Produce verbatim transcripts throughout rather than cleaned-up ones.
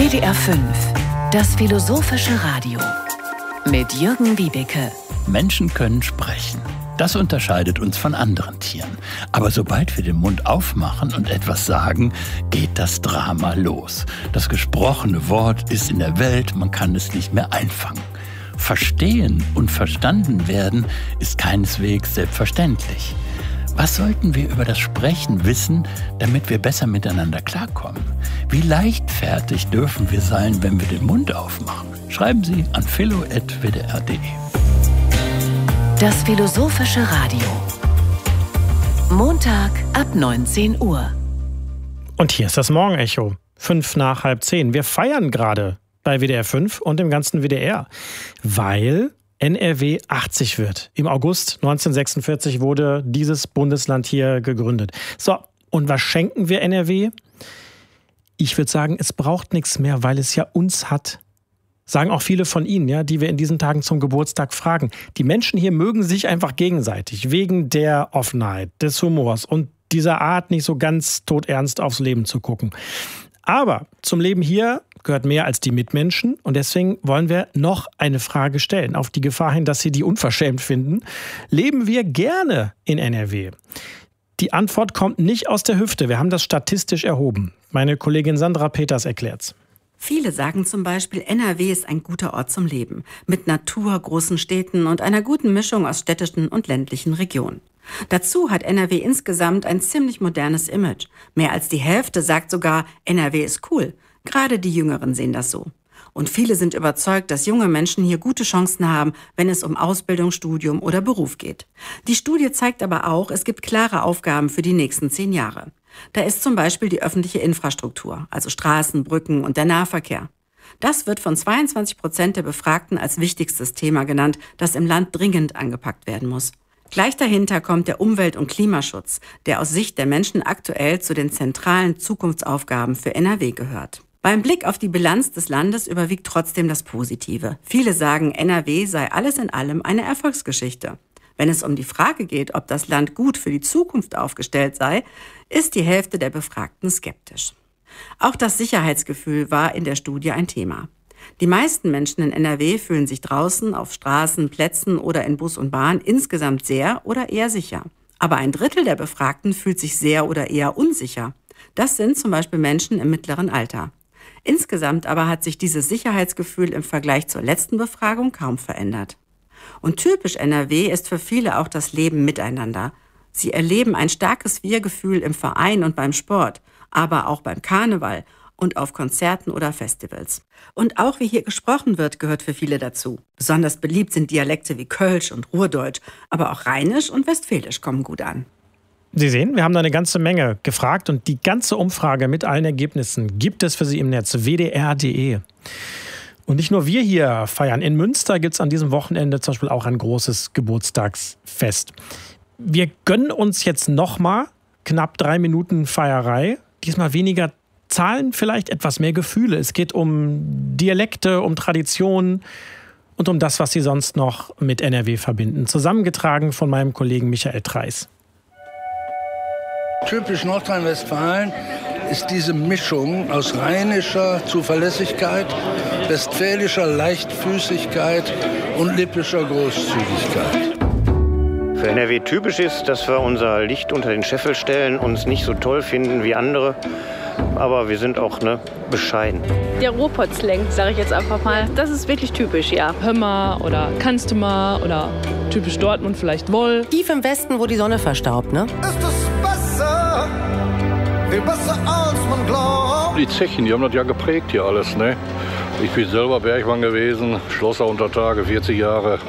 W D R fünf, das philosophische Radio mit Jürgen Wiebeke. Menschen können sprechen. Das unterscheidet uns von anderen Tieren. Aber sobald wir den Mund aufmachen und etwas sagen, geht das Drama los. Das gesprochene Wort ist in der Welt, man kann es nicht mehr einfangen. Verstehen und verstanden werden ist keineswegs selbstverständlich. Was sollten wir über das Sprechen wissen, damit wir besser miteinander klarkommen? Wie leichtfertig dürfen wir sein, wenn wir den Mund aufmachen? Schreiben Sie an philo at w d r punkt d e. Das philosophische Radio. Montag ab neunzehn Uhr. Und hier ist das Morgenecho. Fünf nach halb zehn. Wir feiern gerade bei W D R fünf und im ganzen W D R, weil N R W achtzig wird. Im August neunzehnhundertsechsundvierzig wurde dieses Bundesland hier gegründet. So, und was schenken wir N R W? Ich würde sagen, es braucht nichts mehr, weil es ja uns hat. Sagen auch viele von Ihnen, ja, die wir in diesen Tagen zum Geburtstag fragen. Die Menschen hier mögen sich einfach gegenseitig, wegen der Offenheit, des Humors und dieser Art, nicht so ganz todernst aufs Leben zu gucken. Aber zum Leben hier gehört mehr als die Mitmenschen und deswegen wollen wir noch eine Frage stellen, auf die Gefahr hin, dass Sie die unverschämt finden. Leben wir gerne in N R W? Die Antwort kommt nicht aus der Hüfte, wir haben das statistisch erhoben. Meine Kollegin Sandra Peters erklärt's. Viele sagen zum Beispiel, N R W ist ein guter Ort zum Leben. Mit Natur, großen Städten und einer guten Mischung aus städtischen und ländlichen Regionen. Dazu hat N R W insgesamt ein ziemlich modernes Image. Mehr als die Hälfte sagt sogar, N R W ist cool. Gerade die Jüngeren sehen das so. Und viele sind überzeugt, dass junge Menschen hier gute Chancen haben, wenn es um Ausbildung, Studium oder Beruf geht. Die Studie zeigt aber auch, es gibt klare Aufgaben für die nächsten zehn Jahre. Da ist zum Beispiel die öffentliche Infrastruktur, also Straßen, Brücken und der Nahverkehr. Das wird von zweiundzwanzig Prozent der Befragten als wichtigstes Thema genannt, das im Land dringend angepackt werden muss. Gleich dahinter kommt der Umwelt- und Klimaschutz, der aus Sicht der Menschen aktuell zu den zentralen Zukunftsaufgaben für N R W gehört. Beim Blick auf die Bilanz des Landes überwiegt trotzdem das Positive. Viele sagen, N R W sei alles in allem eine Erfolgsgeschichte. Wenn es um die Frage geht, ob das Land gut für die Zukunft aufgestellt sei, ist die Hälfte der Befragten skeptisch. Auch das Sicherheitsgefühl war in der Studie ein Thema. Die meisten Menschen in N R W fühlen sich draußen, auf Straßen, Plätzen oder in Bus und Bahn insgesamt sehr oder eher sicher. Aber ein Drittel der Befragten fühlt sich sehr oder eher unsicher. Das sind zum Beispiel Menschen im mittleren Alter. Insgesamt aber hat sich dieses Sicherheitsgefühl im Vergleich zur letzten Befragung kaum verändert. Und typisch N R W ist für viele auch das Leben miteinander. Sie erleben ein starkes Wir-Gefühl im Verein und beim Sport, aber auch beim Karneval und auf Konzerten oder Festivals. Und auch wie hier gesprochen wird, gehört für viele dazu. Besonders beliebt sind Dialekte wie Kölsch und Ruhrdeutsch, aber auch Rheinisch und Westfälisch kommen gut an. Sie sehen, wir haben da eine ganze Menge gefragt und die ganze Umfrage mit allen Ergebnissen gibt es für Sie im Netz w d r punkt d e. Und nicht nur wir hier feiern. In Münster gibt es an diesem Wochenende zum Beispiel auch ein großes Geburtstagsfest. Wir gönnen uns jetzt nochmal knapp drei Minuten Feierei. Diesmal weniger Zahlen, vielleicht etwas mehr Gefühle. Es geht um Dialekte, um Traditionen und um das, was Sie sonst noch mit N R W verbinden. Zusammengetragen von meinem Kollegen Michael Treis. Typisch Nordrhein-Westfalen ist diese Mischung aus rheinischer Zuverlässigkeit, westfälischer Leichtfüßigkeit und lippischer Großzügigkeit. Für N R W typisch ist, dass wir unser Licht unter den Scheffel stellen, uns nicht so toll finden wie andere, aber wir sind auch ne, bescheiden. Der Ruhrpott-Slang, sage ich jetzt einfach mal, das ist wirklich typisch, ja. Hör mal oder kannst du mal oder typisch Dortmund vielleicht wohl. Tief im Westen, wo die Sonne verstaubt, ne? Ist es besser, viel besser als man glaubt. Die Zechen, die haben das ja geprägt hier alles, ne? Ich bin selber Bergmann gewesen, Schlosser unter Tage, vierzig Jahre.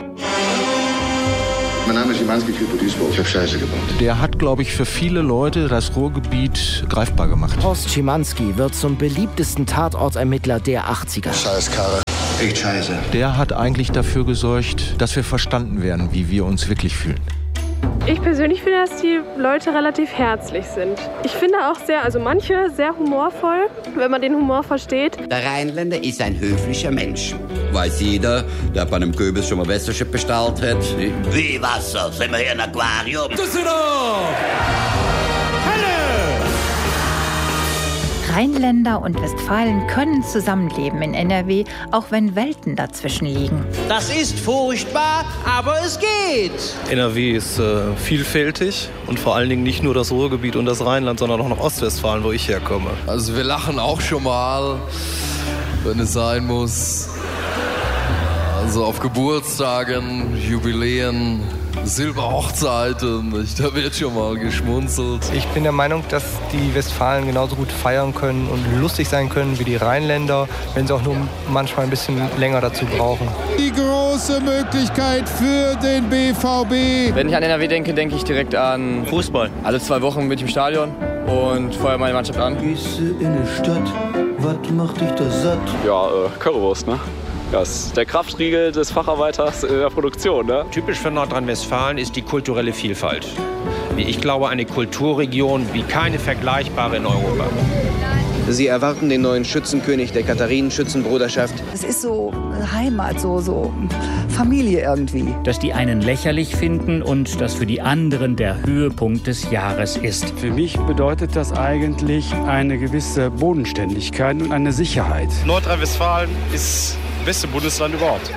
Mein Name ist Schimanski, Typ Duisburg. Ich habe Scheiße gebaut. Der hat, glaube ich, für viele Leute das Ruhrgebiet greifbar gemacht. Horst Schimanski wird zum beliebtesten Tatortermittler der achtziger. Scheißkarre. Echt scheiße. Der hat eigentlich dafür gesorgt, dass wir verstanden werden, wie wir uns wirklich fühlen. Ich persönlich finde, dass die Leute relativ herzlich sind. Ich finde auch sehr, also manche sehr humorvoll, wenn man den Humor versteht. Der Rheinländer ist ein höflicher Mensch. Weiß jeder, der bei einem Kürbis schon mal Wässerchen bestellt hat. Wie Wasser? Sind wir hier im Aquarium? Düsseldorf! Halle! Rheinländer und Westfalen können zusammenleben in N R W, auch wenn Welten dazwischen liegen. Das ist furchtbar, aber es geht. N R W ist äh, vielfältig und vor allen Dingen nicht nur das Ruhrgebiet und das Rheinland, sondern auch noch Ostwestfalen, wo ich herkomme. Also wir lachen auch schon mal, wenn es sein muss. Also auf Geburtstagen, Jubiläen, Silberhochzeiten, da wird schon mal geschmunzelt. Ich bin der Meinung, dass die Westfalen genauso gut feiern können und lustig sein können wie die Rheinländer, wenn sie auch nur manchmal ein bisschen länger dazu brauchen. Die große Möglichkeit für den B V B. Wenn ich an N R W denke, denke ich direkt an Fußball. Alle zwei Wochen bin ich im Stadion und feuere meine Mannschaft an. Gehst du in die Stadt, was macht dich da satt? Ja, äh, Currywurst, ne? Das ist der Kraftriegel des Facharbeiters in der Produktion. Ne? Typisch für Nordrhein-Westfalen ist die kulturelle Vielfalt. Ich glaube, eine Kulturregion wie keine vergleichbare in Europa. Sie erwarten den neuen Schützenkönig der Katharinen-Schützenbruderschaft. Es ist so Heimat, so, so Familie irgendwie. Dass die einen lächerlich finden und das für die anderen der Höhepunkt des Jahres ist. Für mich bedeutet das eigentlich eine gewisse Bodenständigkeit und eine Sicherheit. Nordrhein-Westfalen ist das beste Bundesland überhaupt.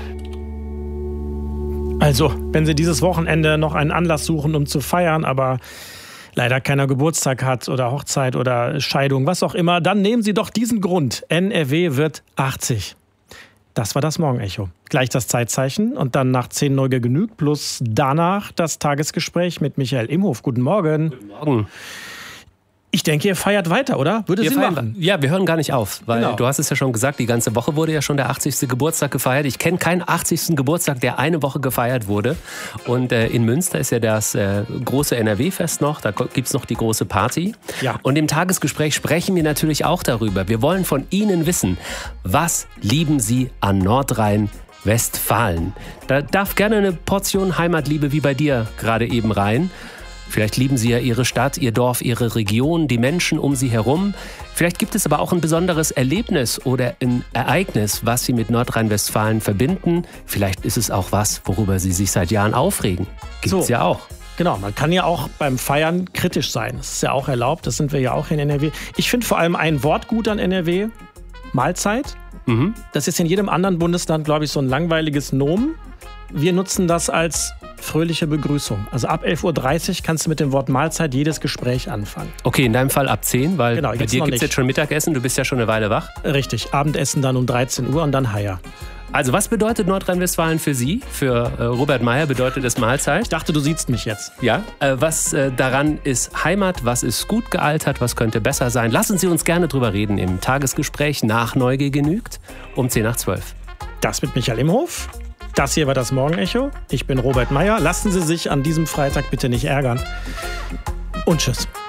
Also, wenn Sie dieses Wochenende noch einen Anlass suchen, um zu feiern, aber leider keiner Geburtstag hat oder Hochzeit oder Scheidung, was auch immer, dann nehmen Sie doch diesen Grund. N R W wird achtzig. Das war das Morgenecho. Gleich das Zeitzeichen und dann nach zehn neu genügt, plus danach das Tagesgespräch mit Michael Imhof. Guten Morgen. Guten Morgen. Ich denke, ihr feiert weiter, oder? Würde wir Sinn feiern, machen. Ja, wir hören gar nicht auf, weil Genau. du hast es ja schon gesagt, die ganze Woche wurde ja schon der achtzigste Geburtstag gefeiert. Ich kenne keinen achtzigsten Geburtstag, der eine Woche gefeiert wurde. Und äh, in Münster ist ja das äh, große N R W-Fest noch, da gibt es noch die große Party. Ja. Und im Tagesgespräch sprechen wir natürlich auch darüber. Wir wollen von Ihnen wissen, was lieben Sie an Nordrhein-Westfalen? Da darf gerne eine Portion Heimatliebe wie bei dir gerade eben rein. Vielleicht lieben Sie ja Ihre Stadt, Ihr Dorf, Ihre Region, die Menschen um Sie herum. Vielleicht gibt es aber auch ein besonderes Erlebnis oder ein Ereignis, was Sie mit Nordrhein-Westfalen verbinden. Vielleicht ist es auch was, worüber Sie sich seit Jahren aufregen. Gibt es So. ja auch. Genau, man kann ja auch beim Feiern kritisch sein. Das ist ja auch erlaubt, das sind wir ja auch in N R W. Ich finde vor allem ein Wort gut an N R W, Mahlzeit. Mhm. Das ist in jedem anderen Bundesland, glaube ich, so ein langweiliges Nomen. Wir nutzen das als fröhliche Begrüßung. Also ab elf Uhr dreißig kannst du mit dem Wort Mahlzeit jedes Gespräch anfangen. Okay, in deinem Fall ab zehn, weil Genau, bei jetzt dir noch gibt es nicht. jetzt schon Mittagessen, du bist ja schon eine Weile wach. Richtig, Abendessen dann um dreizehn Uhr und dann Heier. Also was bedeutet Nordrhein-Westfalen für Sie? Für äh, Robert Meyer bedeutet es Mahlzeit. Ich dachte, du siehst mich jetzt. Ja, äh, was äh, daran ist Heimat, was ist gut gealtert, was könnte besser sein? Lassen Sie uns gerne drüber reden im Tagesgespräch nach Neugier genügt um zehn nach zwölf. Das mit Michael Imhof. Das hier war das Morgenecho. Ich bin Robert Meyer. Lassen Sie sich an diesem Freitag bitte nicht ärgern. Und tschüss.